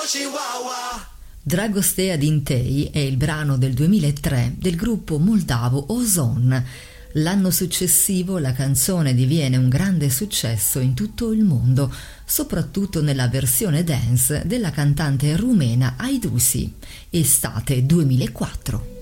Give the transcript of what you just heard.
Dragostea din Tei è il brano del 2003 del gruppo moldavo Ozon. L'anno successivo la canzone diviene un grande successo in tutto il mondo, soprattutto nella versione dance della cantante rumena Aidusi. Estate 2004.